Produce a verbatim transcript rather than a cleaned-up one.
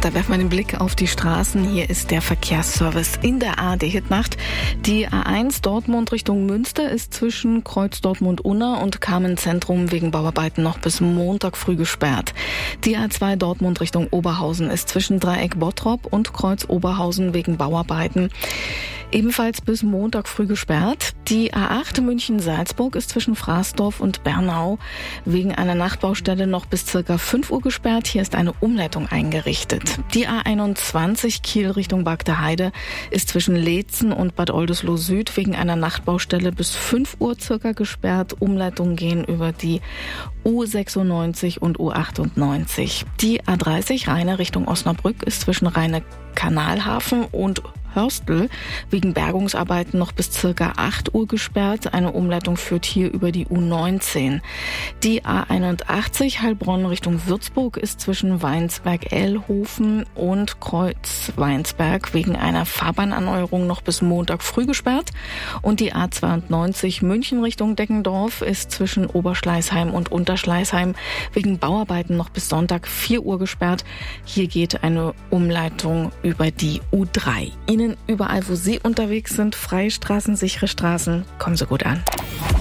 Und da werfen wir den Blick auf die Straßen. Hier ist der Verkehrsservice in der A R D-Hitnacht. Die A eins Dortmund Richtung Münster ist zwischen Kreuz Dortmund-Unna und Kamen-Zentrum wegen Bauarbeiten noch bis Montag früh gesperrt. Die A zwei Dortmund Richtung Oberhausen ist zwischen Dreieck Bottrop und Kreuz Oberhausen wegen Bauarbeiten ebenfalls bis Montag früh gesperrt. Die A acht München-Salzburg ist zwischen Fraßdorf und Bernau wegen einer Nachtbaustelle noch bis circa fünf Uhr gesperrt. Hier ist eine Umleitung eingerichtet. Die A einundzwanzig Kiel Richtung Bagdeheide ist zwischen Leetzen und Bad Oldesloe Süd wegen einer Nachtbaustelle bis fünf Uhr circa gesperrt. Umleitungen gehen über die U sechsundneunzig und U achtundneunzig. Die A dreißig Rheine Richtung Osnabrück ist zwischen Rheine-Kanalhafen und Hörstel wegen Bergungsarbeiten noch bis circa acht Uhr gesperrt. Eine Umleitung führt hier über die U neunzehn. Die A einundachtzig Heilbronn Richtung Würzburg ist zwischen Weinsberg-Elhofen und Kreuz-Weinsberg wegen einer Fahrbahnerneuerung noch bis Montag früh gesperrt. Und die A zweiundneunzig München Richtung Deggendorf ist zwischen Oberschleißheim und Unterschleißheim wegen Bauarbeiten noch bis Sonntag vier Uhr gesperrt. Hier geht eine Umleitung über die U drei. Ihnen überall, wo Sie unterwegs sind, freie Straßen, sichere Straßen, kommen Sie gut an.